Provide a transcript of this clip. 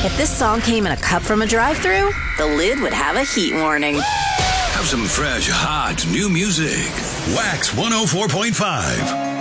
If this song came in a cup from a drive-thru, the lid would have a heat warning. Have some fresh, hot, new music. Wax 104.5.